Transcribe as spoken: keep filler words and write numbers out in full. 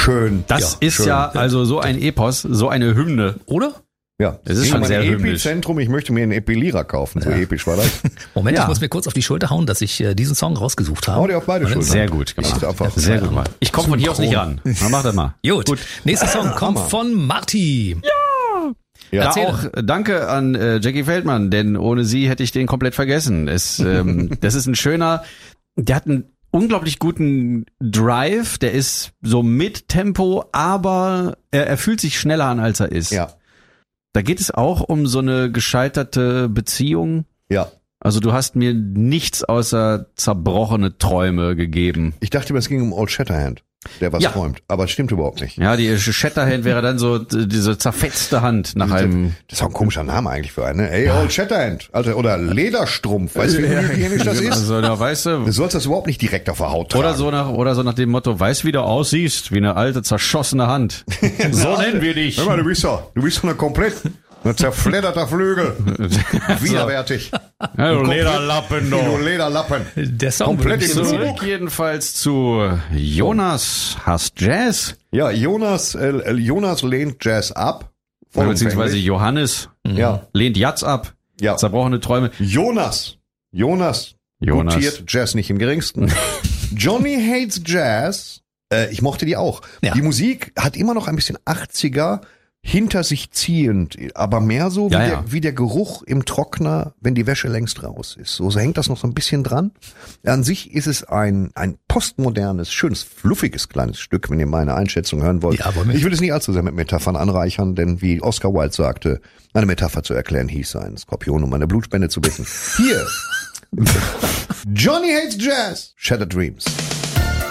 schön. Das ja, ist schön. ja also so ein Epos, so eine Hymne. Oder? Ja, es ist schon sehr hymnisch. Epizentrum, ich möchte mir einen Epilierer kaufen, so ja. episch war das. Moment, ja. ich muss mir kurz auf die Schulter hauen, dass ich äh, diesen Song rausgesucht habe. Hau dir auf beide Schultern. Sehr gut gemacht. Sehr gut gemacht. Ich komme von hier aus nicht ran. Na, mach das mal. Gut. Gut. Nächster Song kommt von Marty. Ja! Ja, da auch danke an äh, Jackie Feldmann, denn ohne sie hätte ich den komplett vergessen. Es, ähm, das ist ein schöner, der hat einen unglaublich guten Drive, der ist so mit Tempo, aber er, er fühlt sich schneller an, als er ist. Ja. Da geht es auch um so eine gescheiterte Beziehung. Ja. Also du hast mir nichts außer zerbrochene Träume gegeben. Ich dachte, es ging um Old Shatterhand, der was ja. träumt, aber es stimmt überhaupt nicht. Ja, die Shatterhand wäre dann so diese zerfetzte Hand nach einem... Das ist auch ein komischer Name eigentlich für einen. Ne? Ey, Old Shatterhand, Alter, oder Lederstrumpf, weißt du, wie hygienisch das ist? Also, da weißt du... Du sollst das überhaupt nicht direkt auf der Haut tragen. Oder so nach, oder so nach dem Motto, weißt wie du aussiehst, wie eine alte, zerschossene Hand. So nennen wir dich. Hör mal, du bist doch, du bist doch eine komplett... Ein zerfledderter Flügel. Widerwärtig. Ja, du Lederlappen, du. Du Lederlappen. Der Song komplett im Zurück jedenfalls zu Jonas hasst Jazz. Ja, Jonas, äh, Jonas lehnt Jazz ab. Beziehungsweise Johannes ja. lehnt Jazz ab. Ja. Zerbrochene Träume. Jonas. Jonas. Jonas. Gutiert Jazz nicht im geringsten. Johnny hates Jazz. Äh, ich mochte die auch. Ja. Die Musik hat immer noch ein bisschen achtziger hinter sich ziehend, aber mehr so wie, ja, der, ja. wie der Geruch im Trockner, wenn die Wäsche längst raus ist. So, so hängt das noch so ein bisschen dran. An sich ist es ein ein postmodernes, schönes, fluffiges kleines Stück, wenn ihr meine Einschätzung hören wollt. Ja, ich will es nicht allzu sehr mit Metaphern anreichern, denn wie Oscar Wilde sagte, eine Metapher zu erklären hieß, einen Skorpion um eine Blutspende zu bitten. Hier, Johnny hates Jazz, Shattered Dreams.